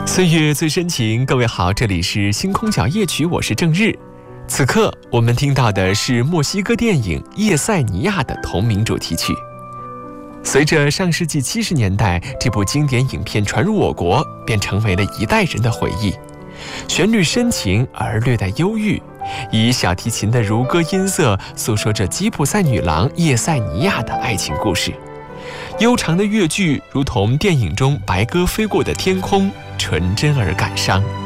岁月最深情，各位好，这里是星空角夜曲，我是郑日。此刻我们听到的是墨西哥电影《叶塞尼亚》的同名主题曲。随着上世纪70年代这部经典影片传入我国，便成为了一代人的回忆。旋律深情而略带忧郁，以小提琴的如歌音色诉说着吉普赛女郎叶塞尼亚的爱情故事。悠长的乐句如同电影中白鸽飞过的天空，纯真而感伤。